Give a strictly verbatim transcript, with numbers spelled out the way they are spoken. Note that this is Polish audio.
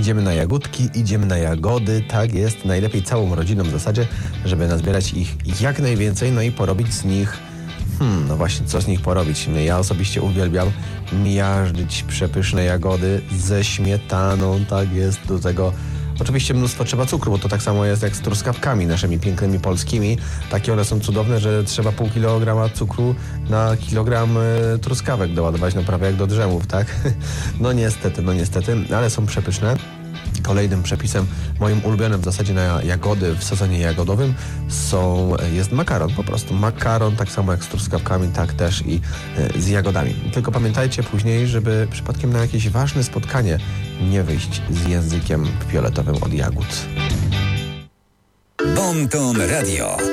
Idziemy na jagódki, idziemy na jagody, tak jest, najlepiej całą rodziną w zasadzie, żeby nazbierać ich jak najwięcej, no i porobić z nich, hmm, no właśnie, co z nich porobić? Ja osobiście uwielbiam miażdżyć przepyszne jagody ze śmietaną, tak jest, do tego oczywiście mnóstwo trzeba cukru, bo to tak samo jest jak z truskawkami naszymi pięknymi polskimi. Takie one są cudowne, że trzeba pół kilograma cukru na kilogram y, truskawek doładować, no prawie jak do drzemów, tak? No niestety, no niestety, ale są przepyszne. Kolejnym przepisem, moim ulubionym w zasadzie na jagody w sezonie jagodowym są, jest makaron, po prostu makaron, tak samo jak z truskawkami, tak też i y, z jagodami. Tylko pamiętajcie później, żeby przypadkiem na jakieś ważne spotkanie nie wyjść z językiem fioletowym od jagód. Bon Ton Radio.